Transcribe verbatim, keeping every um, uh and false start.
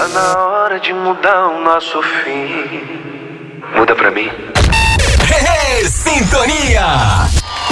Tá na hora de mudar o nosso fim. Muda pra mim. Hey, hey, sintonia!